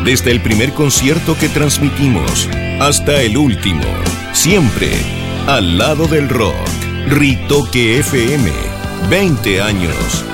Desde el primer concierto que transmitimos hasta el último, siempre al lado del rock. Ritoque FM, 20 años